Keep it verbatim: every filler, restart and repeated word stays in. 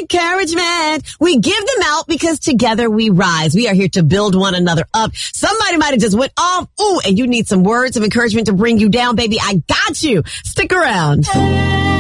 encouragement. We give them out because together we rise. We are here to build one another up. Somebody might have just went off. Ooh, and you need some words of encouragement to bring you down, baby. I got you. Stick around.